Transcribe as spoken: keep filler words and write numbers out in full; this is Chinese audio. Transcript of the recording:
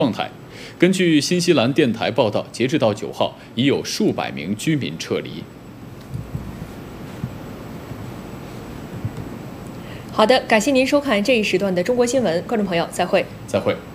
状态。根据新西兰电台报道，截至到九号，已有数百名居民撤离。 好的，感谢您收看这一时段的中国新闻，观众朋友，再会。 再会。